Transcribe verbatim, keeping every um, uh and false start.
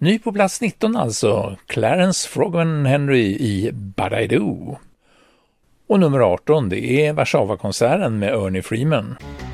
Ny på plats nitton alltså, Clarence Frogman Henry i But I Do. Och nummer arton, det är Warszawa-konserten med Ernie Freeman.